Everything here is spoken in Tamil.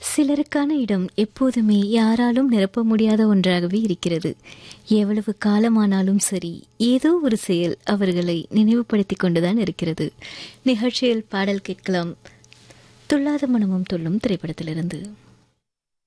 சிலருக்கான இடம் எப்போதுமே யாராலும் நிரப்ப முடியாத ஒன்றாகவே இருக்கிறது. எவ்வளவு காலமானாலும் சரி, ஏதோ ஒரு செயல் அவர்களை நினைவுபடுத்தி கொண்டுதான் இருக்கிறது. நிகழ்ச்சியில் பாடல் கேட்கலாம். துள்ளாத மனமும் துள்ளும் திரைப்படத்திலிருந்து.